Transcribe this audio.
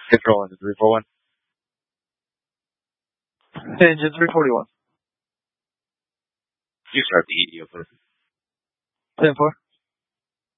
Control engine 341. Engine 341. You start the EDO, please. 10-4.